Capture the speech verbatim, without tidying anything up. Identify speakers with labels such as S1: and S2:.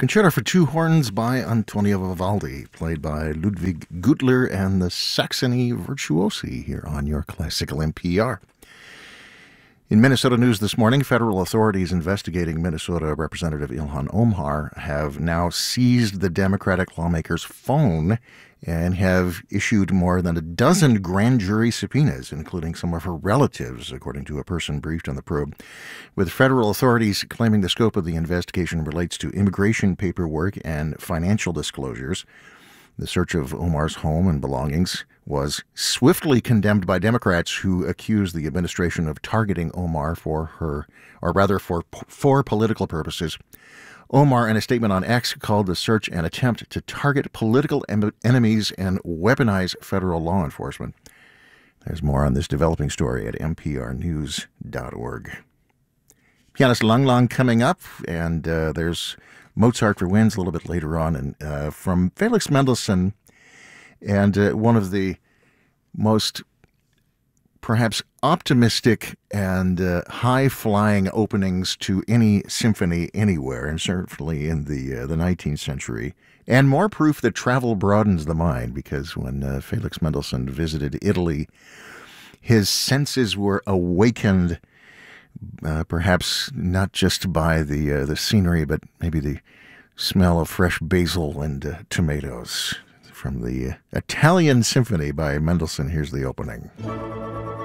S1: Concerto for Two Horns by Antonio Vivaldi, played by Ludwig Gutler and the Saxony Virtuosi here on your Classical N P R. In Minnesota news this morning, federal authorities investigating Minnesota Representative Ilhan Omar have now seized the Democratic lawmaker's phone and have issued more than a dozen grand jury subpoenas, including some of her relatives, according to a person briefed on the probe, with federal authorities claiming the scope of the investigation relates to immigration paperwork and financial disclosures. The search of Omar's home and belongings was swiftly condemned by Democrats who accused the administration of targeting Omar for her, or rather for, for political purposes. Omar, in a statement on X, called the search an attempt to target political em- enemies and weaponize federal law enforcement. There's more on this developing story at n p r news dot org. Pianist Lang Lang coming up, and uh, there's Mozart for Winds a little bit later on, and uh, from Felix Mendelssohn, and uh, one of the most perhaps optimistic and uh, high-flying openings to any symphony anywhere, and certainly in the uh, the nineteenth century. And more proof that travel broadens the mind, because when uh, Felix Mendelssohn visited Italy, his senses were awakened, uh, perhaps not just by the uh, the scenery, but maybe the smell of fresh basil and uh, tomatoes. From the Italian Symphony by Mendelssohn, here's the opening.